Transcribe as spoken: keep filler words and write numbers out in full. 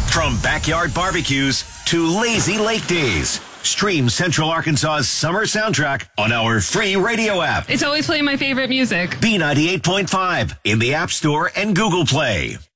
From backyard barbecues to lazy lake days. Stream Central Arkansas's summer soundtrack on our free radio app. It's always playing my favorite music. B ninety-eight point five in the App Store and Google Play.